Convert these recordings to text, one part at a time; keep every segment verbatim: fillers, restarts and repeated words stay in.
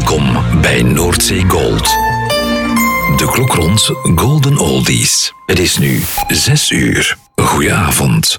Welkom bij Noordzee Gold. De klok rond Golden Oldies. Het is nu zes uur. Goedenavond.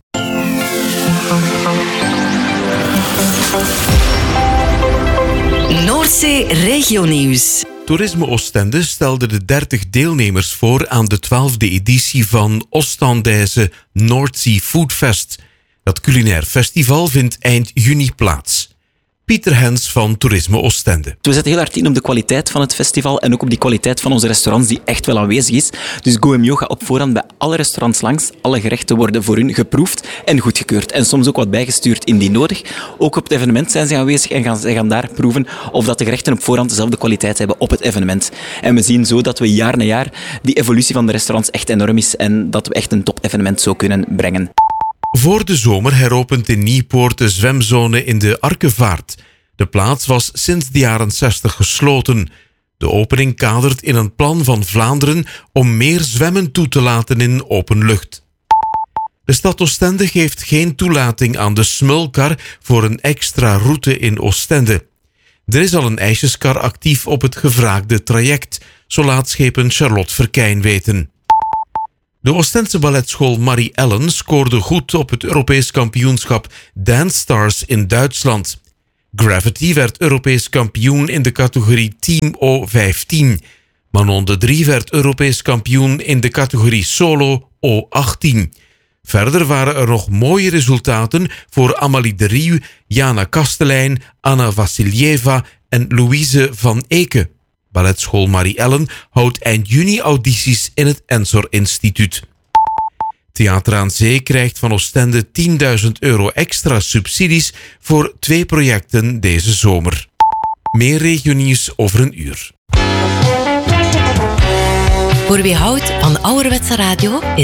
Noordzee Regionieuws. Toerisme Oostende stelde de dertig deelnemers voor aan de twaalfde editie van Oostendijse Noordzee Food Fest. Dat culinair festival vindt eind juni plaats. Pieter Hens van Toerisme Oostende. We zetten heel hard in op de kwaliteit van het festival en ook op die kwaliteit van onze restaurants die echt wel aanwezig is. Dus Go M J O gaat op voorhand bij alle restaurants langs. Alle gerechten worden voor hun geproefd en goedgekeurd. En soms ook wat bijgestuurd indien nodig. Ook op het evenement zijn ze aanwezig en gaan, ze gaan daar proeven of dat de gerechten op voorhand dezelfde kwaliteit hebben op het evenement. En we zien zo dat we jaar na jaar die evolutie van de restaurants echt enorm is en dat we echt een top-evenement zo kunnen brengen. Voor de zomer heropent in Nieuwpoort de zwemzone in de Arkevaart. De plaats was sinds de jaren zestig gesloten. De opening kadert in een plan van Vlaanderen om meer zwemmen toe te laten in open lucht. De stad Oostende geeft geen toelating aan de smulkar voor een extra route in Oostende. Er is al een ijsjeskar actief op het gevraagde traject, zo laat schepen Charlotte Verkijn weten. De Oostense balletschool Marie Ellen scoorde goed op het Europees kampioenschap Dance Stars in Duitsland. Gravity werd Europees kampioen in de categorie Team O vijftien. Manon de Drie werd Europees kampioen in de categorie Solo O achttien. Verder waren er nog mooie resultaten voor Amalie de Rieu, Jana Kastelein, Anna Vassilieva en Louise van Eke. Balletschool Marie Ellen houdt eind juni audities in het Ensor Instituut. Theater aan Zee krijgt van Oostende tienduizend euro extra subsidies voor twee projecten deze zomer. Meer regionieuws over een uur. Voor wie houdt van ouderwetse radio